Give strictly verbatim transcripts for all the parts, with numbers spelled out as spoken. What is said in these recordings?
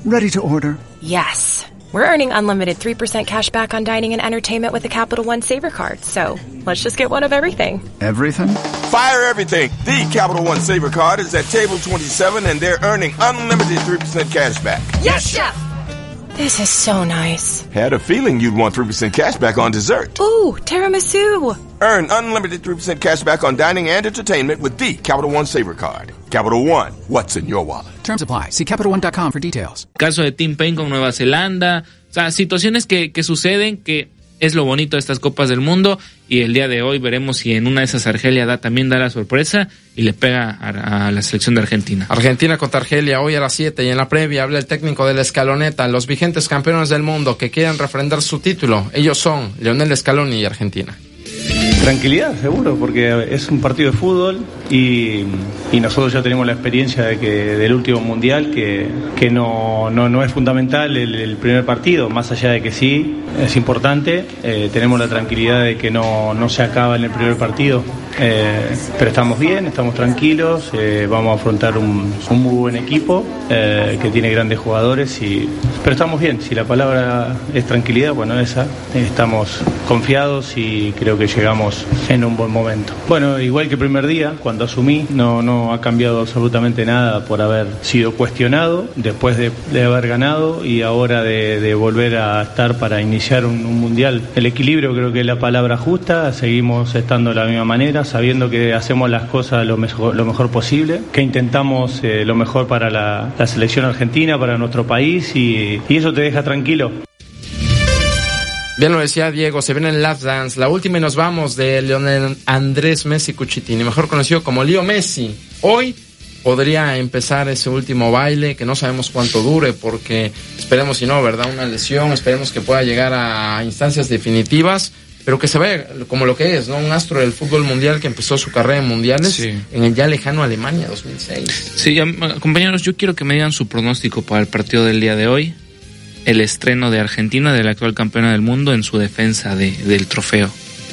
Ready to order. Yes. We're earning unlimited three percent cash back on dining and entertainment with the Capital One Saver Card. So let's just get one of everything. Everything? Fire everything. The Capital One Saver Card is at table twenty-seven and they're earning unlimited three percent cash back. Yes, Chef! This is so nice. Had a feeling you'd want three percent cash back on dessert. Ooh, tiramisu. Earn unlimited three percent cash back on dining and entertainment with the Capital One Saver Card. Capital One, what's in your wallet? Terms apply. See Capital One dot com for details. Caso de Tim Payne con Nueva Zelanda. O sea, situaciones que, que suceden, que es lo bonito de estas Copas del Mundo. Y el día de hoy veremos si en una de esas Argelia da, también da la sorpresa y le pega a, a la selección de Argentina. Argentina contra Argelia hoy a las siete, y en la previa habla el técnico de la Escaloneta. Los vigentes campeones del mundo que quieran refrendar su título, ellos son Lionel Scaloni y Argentina. Tranquilidad, seguro, porque es un partido de fútbol y, y nosotros ya tenemos la experiencia de que del último mundial que, que no, no, no es fundamental el, el primer partido, más allá de que sí es importante. Eh, tenemos la tranquilidad de que no, no se acaba en el primer partido, eh, pero estamos bien, estamos tranquilos, eh, vamos a afrontar un, un muy buen equipo eh, que tiene grandes jugadores, y, pero estamos bien. Si la palabra es tranquilidad, bueno, esa, estamos confiados y creo que llegamos en un buen momento. Bueno, igual que el primer día, cuando asumí, no, no ha cambiado absolutamente nada por haber sido cuestionado después de, de haber ganado y ahora de, de volver a estar para iniciar un, un mundial. El equilibrio creo que es la palabra justa, seguimos estando de la misma manera, sabiendo que hacemos las cosas lo mejor, lo mejor posible, que intentamos eh, lo mejor para la, la selección argentina, para nuestro país, y, y eso te deja tranquilo. Bien lo decía Diego, se viene el Last Dance, la última, y nos vamos de Lionel Andrés Messi Cucitini, mejor conocido como Leo Messi. Hoy podría empezar ese último baile, que no sabemos cuánto dure, porque esperemos si no, ¿verdad? Una lesión, esperemos que pueda llegar a instancias definitivas, pero que se vea como lo que es, ¿no? Un astro del fútbol mundial que empezó su carrera en mundiales, sí, en el ya lejano Alemania dos mil seis. Sí, compañeros, yo quiero que me digan su pronóstico para el partido del día de hoy. El estreno de Argentina, de la actual campeona del mundo, en su defensa de, del trofeo.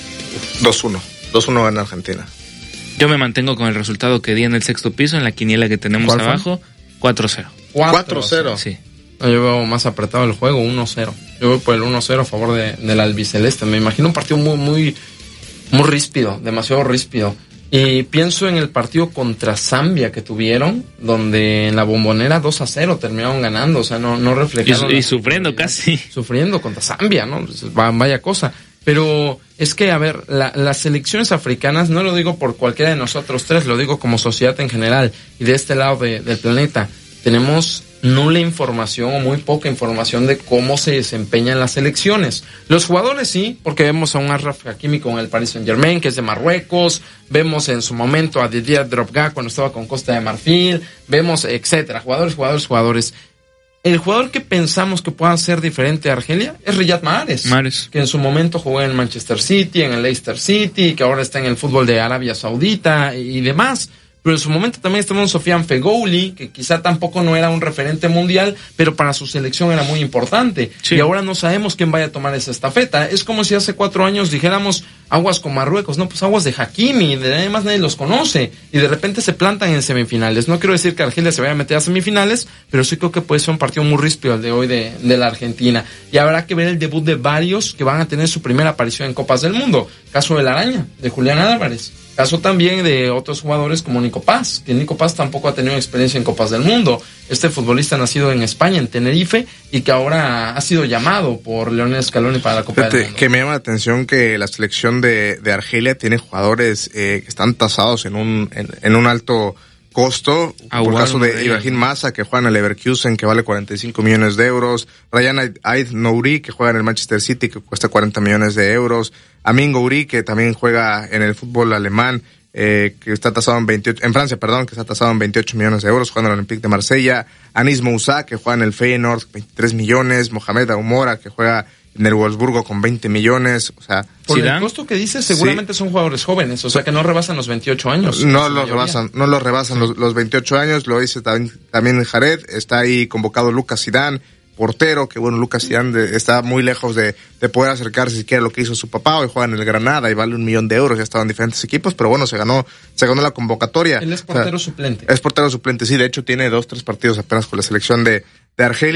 dos uno. dos uno gana Argentina. Yo me mantengo con el resultado que di en el sexto piso, en la quiniela que tenemos abajo, cuatro cero. cuatro cero. Sí. No, yo veo más apretado el juego, uno cero. Yo voy por el uno cero a favor de, del albiceleste. Me imagino un partido muy, muy, muy ríspido, demasiado ríspido. Y pienso en el partido contra Zambia que tuvieron, donde en la Bombonera dos a cero terminaron ganando, o sea, no, no reflejaron. Y, y sufriendo casi. Sufriendo contra Zambia, ¿no? Vaya cosa. Pero es que, a ver, la, las selecciones africanas, no lo digo por cualquiera de nosotros tres, lo digo como sociedad en general, y de este lado de, del planeta, tenemos nula información o muy poca información de cómo se desempeñan las selecciones. Los jugadores sí, porque vemos a un Achraf Hakimi con el Paris Saint Germain, que es de Marruecos, vemos en su momento a Didier Drogba cuando estaba con Costa de Marfil, vemos etcétera, jugadores, jugadores, jugadores. El jugador que pensamos que pueda ser diferente a Argelia es Riyad Mahrez, Mahrez, que en su momento jugó en Manchester City, en el Leicester City, que ahora está en el fútbol de Arabia Saudita y demás. Pero en su momento también estaba Sofiane Feghouli, que quizá tampoco no era un referente mundial, pero para su selección era muy importante. Sí. Y ahora no sabemos quién vaya a tomar esa estafeta. Es como si hace cuatro años dijéramos aguas con Marruecos. No, pues aguas de Hakimi, de nadie más nadie los conoce. Y de repente se plantan en semifinales. No quiero decir que Argelia se vaya a meter a semifinales, pero sí creo que puede ser un partido muy ríspido el de hoy de, de la Argentina. Y habrá que ver el debut de varios que van a tener su primera aparición en Copas del Mundo. Caso de la Araña, de Julián Álvarez. Caso también de otros jugadores como Nico Paz, que Nico Paz tampoco ha tenido experiencia en Copas del Mundo. Este futbolista nacido en España, en Tenerife, y que ahora ha sido llamado por Lionel Scaloni para la Copa Fíjate, del Mundo. Que me llama la atención que la selección de, de Argelia tiene jugadores eh, que están tasados en un, en, en un alto costo, Ah, por bueno, caso de no, Ibrahim Massa, que juega en el Leverkusen, que vale cuarenta y cinco millones de euros, Ryan Aït-Nouri, que juega en el Manchester City, que cuesta cuarenta millones de euros, Amin Gouiri, que también juega en el fútbol alemán, eh, que está tasado en veintiocho, en Francia, perdón, que está tasado en veintiocho millones de euros, juega en el Olympique de Marsella, Anis Moussa, que juega en el Feyenoord, veintitrés millones, Mohamed Aumora, que juega en el Wolfsburgo con veinte millones, o sea... Por el costo que dices, seguramente sí. Son jugadores jóvenes, o sea que no rebasan los veintiocho años. No los rebasan, no los rebasan los, los veintiocho años, lo dice también, también Jared, está ahí convocado Lucas Zidane, portero, que bueno, Lucas Zidane de, está muy lejos de, de poder acercarse siquiera a lo que hizo su papá, hoy juega en el Granada y vale un millón de euros, ya estaba en diferentes equipos, pero bueno, se ganó, se ganó la convocatoria. Él es portero o sea, suplente. Es portero suplente, sí, de hecho tiene dos, tres partidos apenas con la selección de, de Argelia.